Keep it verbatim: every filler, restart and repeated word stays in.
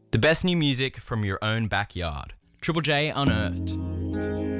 The best new music from your own backyard. Triple J Unearthed.